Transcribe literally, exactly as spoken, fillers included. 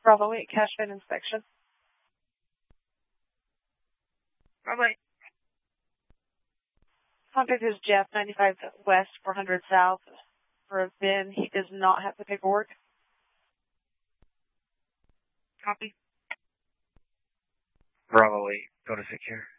Bravo eight, cash bin inspection. Bravo eight. Contact is Jeff, ninety-five West, four hundred South, for a bin. He does not have the paperwork. Copy. Bravo eight, go to secure.